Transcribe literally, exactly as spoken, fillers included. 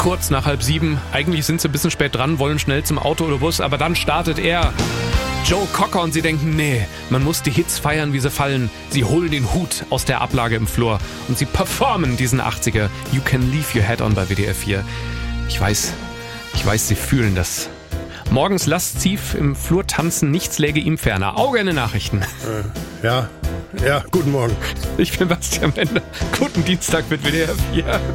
kurz nach halb sieben. Eigentlich sind sie ein bisschen spät dran, wollen schnell zum Auto oder Bus, aber dann startet er. Joe Cocker und sie denken, nee, man muss die Hits feiern, wie sie fallen. Sie holen den Hut aus der Ablage im Flur und sie performen diesen achtziger. You Can Leave Your Head On bei W D R vier. Ich weiß, ich weiß, sie fühlen das. Morgens lasziv im Flur tanzen, nichts läge ihm ferner. Auge in den Nachrichten. Äh, ja, ja, guten Morgen. Ich bin Bastian Bender. Guten Dienstag mit W D R vier.